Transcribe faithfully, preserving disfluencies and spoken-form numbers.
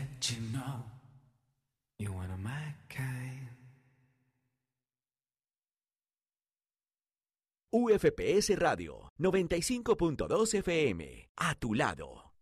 let you know you're one of my kind. U F P S Radio noventa y cinco punto dos F M, a tu lado.